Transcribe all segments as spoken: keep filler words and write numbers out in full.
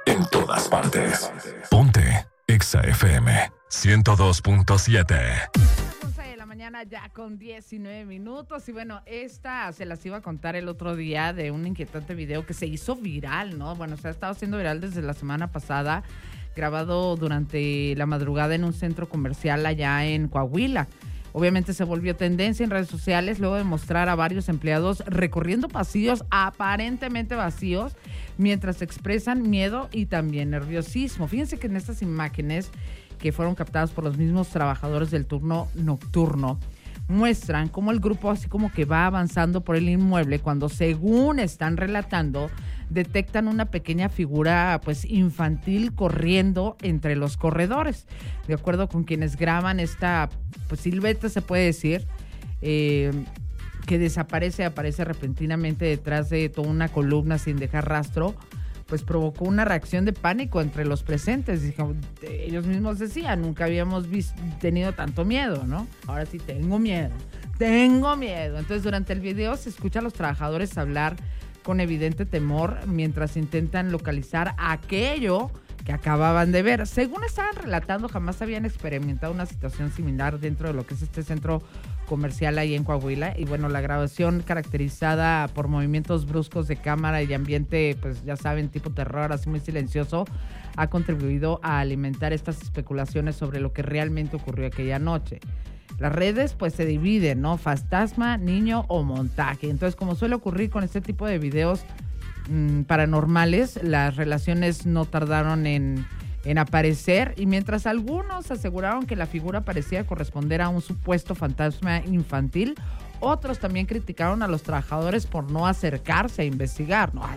en todas partes. Ponte Exa F M ciento dos punto siete. once de la mañana ya con diecinueve minutos. Y bueno, esta se las iba a contar el otro día de un inquietante video que se hizo viral, ¿no? Bueno, se ha estado haciendo viral desde la semana pasada, grabado durante la madrugada en un centro comercial allá en Coahuila. Obviamente se volvió tendencia en redes sociales luego de mostrar a varios empleados recorriendo pasillos aparentemente vacíos mientras expresan miedo y también nerviosismo. Fíjense que en estas imágenes que fueron captadas por los mismos trabajadores del turno nocturno muestran cómo el grupo así como que va avanzando por el inmueble cuando, según están relatando, detectan una pequeña figura pues infantil corriendo entre los corredores. De acuerdo con quienes graban esta pues silueta, se puede decir, eh, que desaparece, aparece repentinamente detrás de toda una columna sin dejar rastro, pues provocó una reacción de pánico entre los presentes. Dijo, ellos mismos decían, nunca habíamos visto, tenido tanto miedo, ¿no? Ahora sí tengo miedo, tengo miedo. Entonces durante el video se escucha a los trabajadores hablar con evidente temor mientras intentan localizar aquello que acababan de ver. Según estaban relatando, jamás habían experimentado una situación similar dentro de lo que es este centro comercial ahí en Coahuila. Y bueno, la grabación, caracterizada por movimientos bruscos de cámara y ambiente, pues ya saben, tipo terror, así muy silencioso, ha contribuido a alimentar estas especulaciones sobre lo que realmente ocurrió aquella noche. Las redes pues se dividen, ¿no? Fantasma, niño o montaje. Entonces, como suele ocurrir con este tipo de videos mmm, paranormales, las relaciones no tardaron en, en aparecer, y mientras algunos aseguraron que la figura parecía corresponder a un supuesto fantasma infantil, otros también criticaron a los trabajadores por no acercarse a investigar, ¿no?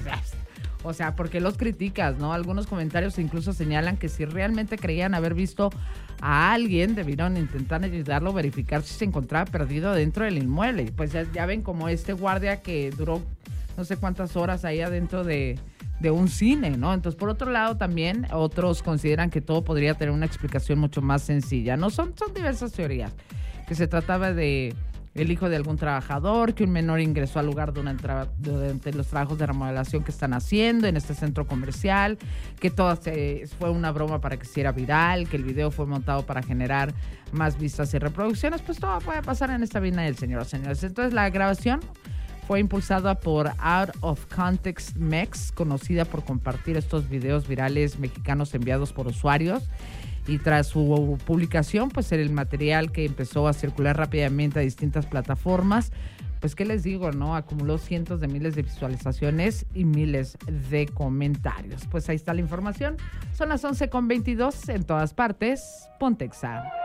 O sea, ¿por qué los criticas, no? Algunos comentarios incluso señalan que si realmente creían haber visto a alguien, debieron intentar ayudarlo a verificar si se encontraba perdido dentro del inmueble. Y pues ya, ya ven como este guardia que duró no sé cuántas horas ahí adentro de, de un cine, ¿no? Entonces, por otro lado, también otros consideran que todo podría tener una explicación mucho más sencilla, ¿no? Son, son diversas teorías, que se trataba de el hijo de algún trabajador, que un menor ingresó al lugar durante, durante los trabajos de remodelación que están haciendo en este centro comercial, que todo se, fue una broma para que se hiciera viral, que el video fue montado para generar más vistas y reproducciones. Pues todo puede pasar en esta vida del señor, señores. Entonces la grabación fue impulsada por Out of Context Mex, conocida por compartir estos videos virales mexicanos enviados por usuarios. Y tras su publicación, pues el material que empezó a circular rápidamente a distintas plataformas, pues qué les digo, ¿no? Acumuló cientos de miles de visualizaciones y miles de comentarios. Pues ahí está la información. Son las once con veintidós en todas partes. Ponte Exa.